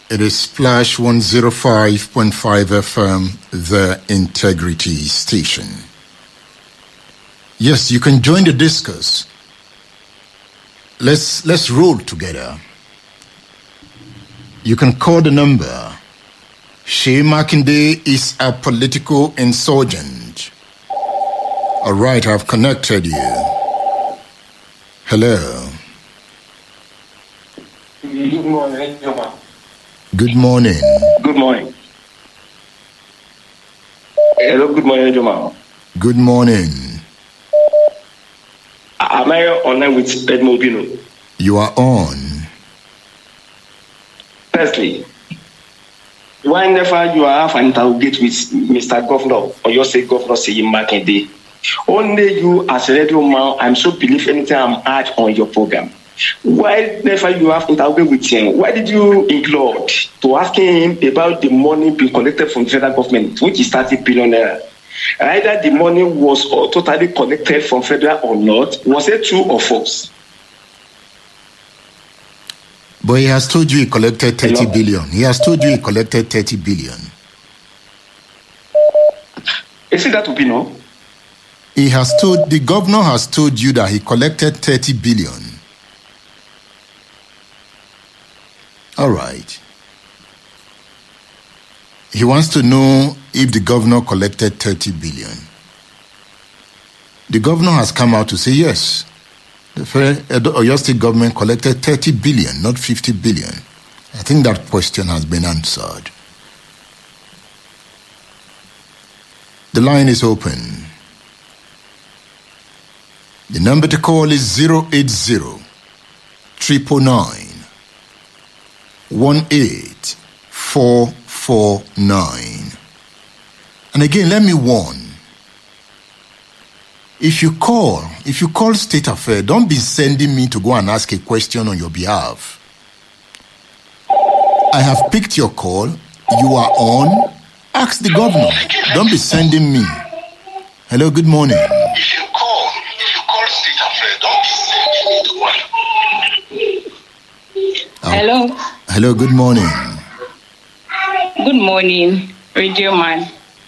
It is Splash 105.5 FM, the Integrity Station. Yes, you can join the discourse. Let's roll together. You can call the number. Seyi Makinde is a political insurgent. All right, I've connected you. Hello. Good morning, Joma. Good morning. Good morning. Hello, good morning, Joma. Good morning. Am I online with Edmond Bino? You are on. Firstly, whenever you have an interrogate with Mr. Governor or your state governor Seyi Makinde, only you as a radio man, I'm so believe anything I'm at on your program. Whenever you have interrogate with him, why did you include to asking him about the money being collected from the federal government, which is 30 billion naira? Either the money was totally collected from federal or not, was it true or false? But he has told you he collected 30 billion. He has told you he collected 30 billion. Is it that to be no? The governor has told you that he collected 30 billion. All right. He wants to know if the governor collected 30 billion. The governor has come out to say yes. The Oyo State government collected 30 billion, not 50 billion. I think that question has been answered. The line is open. The number to call is 080 999 18449. And again, let me warn. If you call State Affair, don't be sending me to go and ask a question on your behalf. I have picked your call. You are on. Ask the governor. Don't be sending me. Hello, good morning. If you call State Affair, don't be sending me to one. Hello. Hello, good morning. Good morning, Radio Man.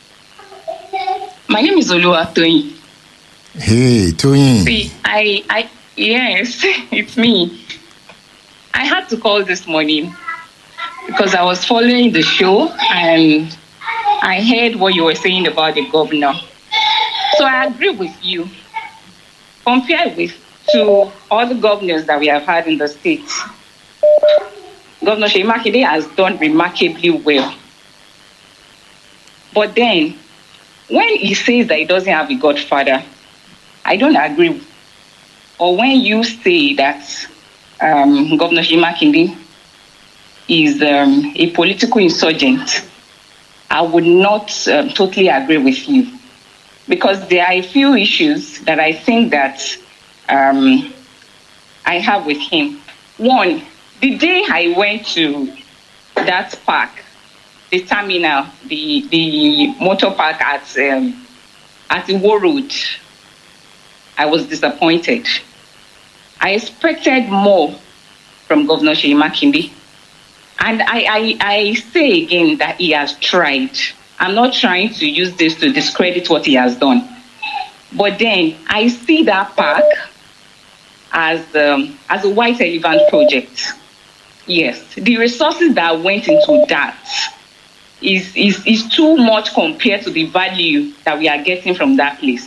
My name is Oluwatoyin. Hey, Toyin. See, yes, it's me. I had to call this morning because I was following the show and I heard what you were saying about the governor. So I agree with you. Compared to all the governors that we have had in the state, Governor Seyi Makinde has done remarkably well. But then, when he says that he doesn't have a godfather, I don't agree. Or when you say that Governor Seyi Makinde is a political insurgent, I would not totally agree with you. Because there are a few issues that I think that I have with him. One, the day I went to that park, the terminal, the motor park at the Iwo Road, I was disappointed. I expected more from Governor Seyi Makinde. And I say again that he has tried. I'm not trying to use this to discredit what he has done. But then I see that park as a white elephant project. Yes, the resources that went into that is too much compared to the value that we are getting from that place.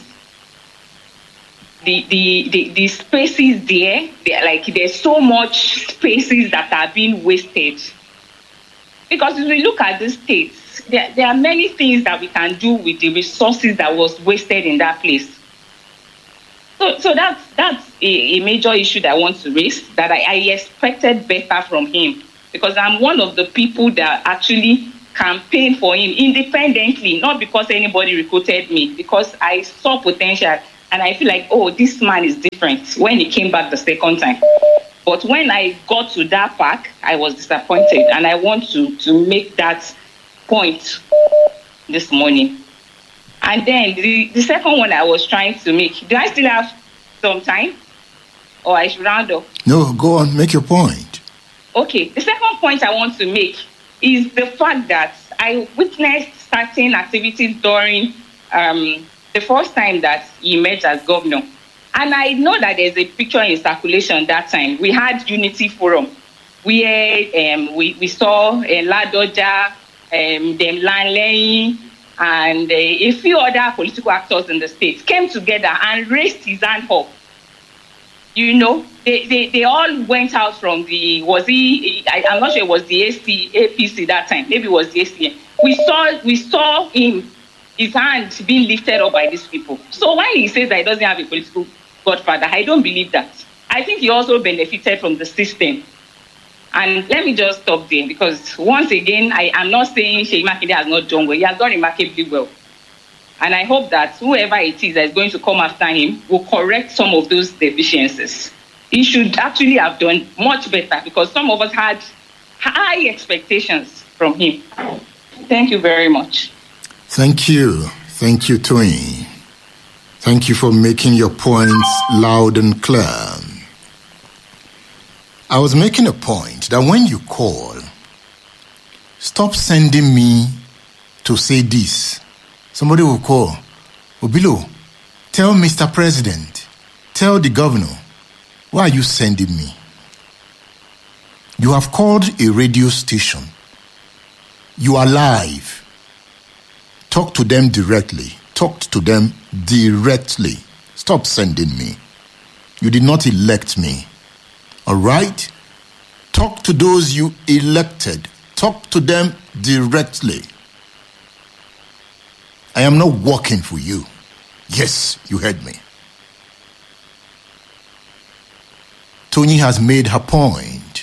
The spaces there, there's so much spaces that are being wasted. Because if we look at the states, there are many things that we can do with the resources that was wasted in that place. So that's a major issue that I want to raise, that I expected better from him. Because I'm one of the people that actually campaigned for him independently, not because anybody recruited me, because I saw potential and I feel like, oh, this man is different when he came back the second time. But when I got to that park, I was disappointed, and I want to make that point this morning. And then the second one I was trying to make, do I still have some time? Or I should round up? No, go on, make your point. Okay, the second point I want to make is the fact that I witnessed certain activities during the first time that he met as governor. And I know that there's a picture in circulation that time. We had Unity Forum, where we saw Ladoja, Dem Lanley, and a few other political actors in the state came together and raised his hand up. You know, they all went out from the, I'm not sure it was the APC that time, maybe it was the ACN. We saw him, his hand being lifted up by these people. So when he says that he doesn't have a political godfather, I don't believe that. I think he also benefited from the system. And let me just stop there, because once again, I am not saying Seyi Makinde has not done well. He has done remarkably well. And I hope that whoever it is that is going to come after him will correct some of those deficiencies. He should actually have done much better, because some of us had high expectations from him. Thank you very much. Thank you. Thank you, Toyin. Thank you for making your points loud and clear. I was making a point that when you call, stop sending me to say this. Somebody will call, Obilo, tell Mr. President, tell the governor, why are you sending me? You have called a radio station. You are live. Talk to them directly. Talk to them directly. Stop sending me. You did not elect me. All right? Talk to those you elected. Talk to them directly. I am not working for you. Yes, you heard me. Toyin has made her point.